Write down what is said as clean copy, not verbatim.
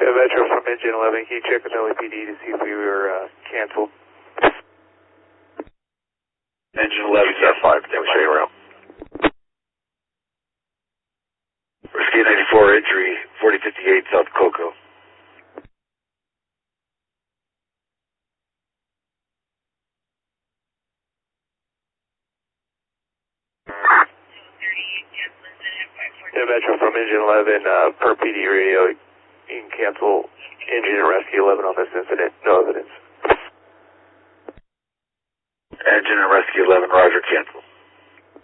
Metro from Engine 11, can you check with LAPD to see if we were canceled? Engine 11, Star 5, then we'll show you around. Risky 94, entry 4058 South Cocoa. Yeah, Metro from Engine 11, per PD radio, you can cancel Engine and Rescue 11 on this incident, no evidence. Engine and Rescue 11, roger, cancel.